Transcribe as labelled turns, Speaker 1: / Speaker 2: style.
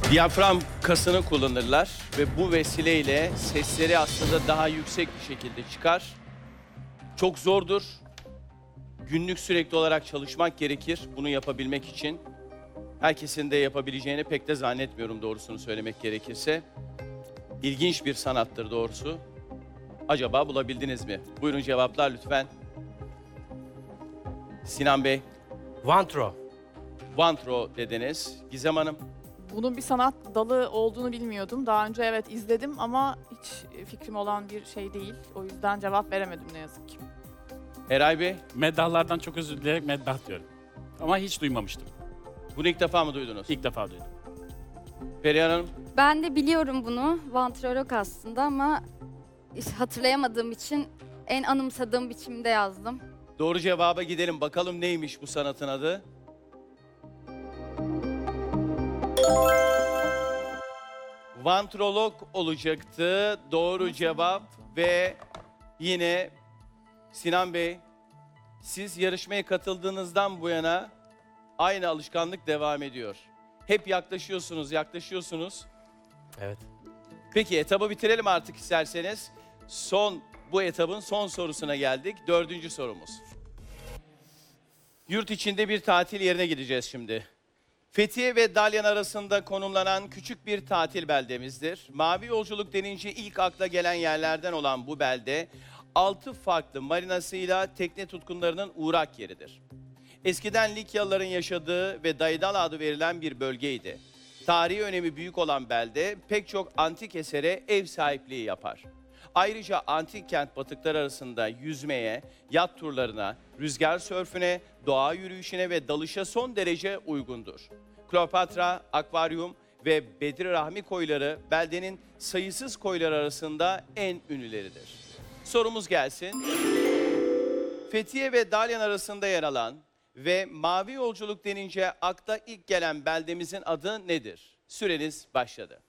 Speaker 1: Diyafram kasını kullanırlar ve bu vesileyle sesleri aslında daha yüksek bir şekilde çıkar. Çok zordur. Günlük sürekli olarak çalışmak gerekir bunu yapabilmek için. Herkesin de yapabileceğini pek de zannetmiyorum doğrusunu söylemek gerekirse. İlginç bir sanattır doğrusu. Acaba bulabildiniz mi? Buyurun cevaplar lütfen. Sinan Bey,
Speaker 2: Vantro.
Speaker 1: Vantro dediniz. Gizem Hanım,
Speaker 3: Bunun bir sanat dalı olduğunu bilmiyordum. Daha önce evet izledim ama hiç fikrim olan bir şey değil. O yüzden cevap veremedim ne yazık ki.
Speaker 1: Eray Bey,
Speaker 4: Meddahlardan çok özür dileyerek meddah diyorum. Ama hiç duymamıştım.
Speaker 1: bunu ilk defa mı duydunuz?
Speaker 4: İlk defa duydum.
Speaker 1: Perihan Hanım,
Speaker 5: Ben de biliyorum bunu. Vantrolog aslında ama hatırlayamadığım için en anımsadığım biçimde yazdım.
Speaker 1: doğru cevaba gidelim. Bakalım neymiş bu sanatın adı? Vantrolog olacaktı. Doğru cevap ve yine Sinan Bey, siz yarışmaya katıldığınızdan bu yana aynı alışkanlık devam ediyor. Hep yaklaşıyorsunuz.
Speaker 2: Evet.
Speaker 1: Peki etabı bitirelim artık isterseniz. Bu etabın son sorusuna geldik. 4. sorumuz. Yurt içinde bir tatil yerine gideceğiz şimdi. Fethiye ve Dalyan arasında konumlanan küçük bir tatil beldemizdir. Mavi yolculuk denince ilk akla gelen yerlerden olan bu belde 6 farklı marinasıyla tekne tutkunlarının uğrak yeridir. Eskiden Likyalıların yaşadığı ve Daydal adı verilen bir bölgeydi. Tarihi önemi büyük olan belde pek çok antik esere ev sahipliği yapar. Ayrıca antik kent batıkları arasında yüzmeye, yat turlarına, rüzgar sörfüne, doğa yürüyüşüne ve dalışa son derece uygundur. Kleopatra, Akvaryum ve Bedri Rahmi koyları beldenin sayısız koylar arasında en ünlüleridir. Sorumuz gelsin. Fethiye ve Dalyan arasında yer alan ve mavi yolculuk denince akla ilk gelen beldemizin adı nedir? Süreniz başladı.